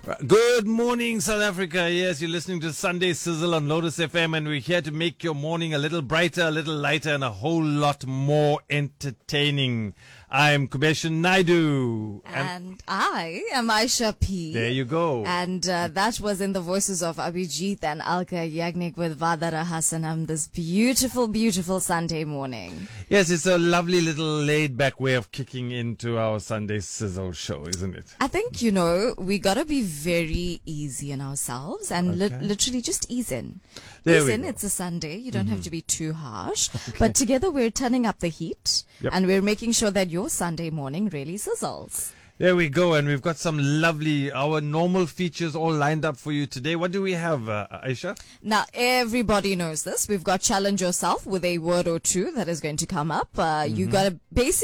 Good morning, South Africa. Yes, you're listening to Sunday Sizzle on Lotus FM, and we're here to make your morning a little brighter, a little lighter, and a whole lot more entertaining. I'm Kubeshan Naidu. And I am Aisha P. There you go. And that was in the voices of Abhijit and Alka Yagnik with Vadara Hasanam this beautiful, beautiful Sunday morning. Yes, it's a lovely little laid-back way of kicking into our Sunday Sizzle show, isn't it? I think, we got to be very easy on ourselves and literally just ease in. There Ease we in, go. it's a Sunday. You don't have to be too harsh. But together we're turning up the heat and we're making sure that your Sunday morning really sizzles. There we go, and we've got some lovely, our normal features all lined up for you today. What do we have, Aisha? Now, everybody knows this. We've got Challenge Yourself with a word or two that is going to come up. You got to basically